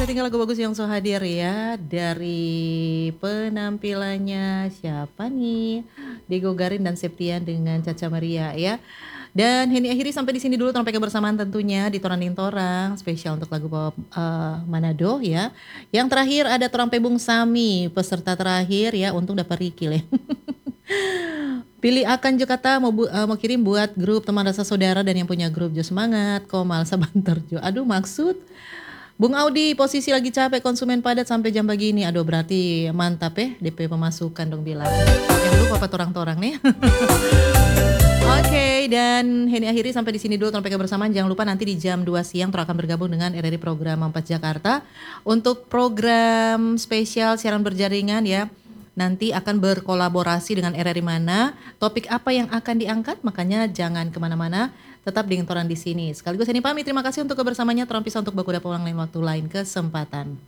tinggal lagu bagus yang so hadir ya. Dari penampilannya siapa nih? Diego Garin dan Septian dengan Caca Maria ya. Dan Henny akhiri sampai di sini dulu sampai kebersamaan tentunya di Toraning Torang spesial untuk lagu pop Manado ya. Yang terakhir ada Torang Pebung Sami peserta terakhir ya, untung dapat Rikil ya. Pilih akan Jakarta mau kirim buat grup teman rasa saudara dan yang punya grup Jo Semangat, Komal Sabantar Jo. Aduh maksud Bung Audi posisi lagi capek konsumen padat sampai jam begini. Aduh berarti mantap ya DP pemasukan dong bilang. Yang lupa apa torang-torang nih. Oke, dan Henny akhiri sampai di sini dulu sampai kebersamaan. Jangan lupa nanti di jam 2 siang Tor akan bergabung dengan RRI Program 4 Jakarta untuk program spesial siaran berjaringan ya. Nanti akan berkolaborasi dengan RRI mana, topik apa yang akan diangkat, makanya jangan kemana-mana, tetap dengan Toran di sini. Sekaligus ini pamit, terima kasih untuk kebersamaannya, Toran pisah untuk baku dapat ulang lain waktu lain kesempatan.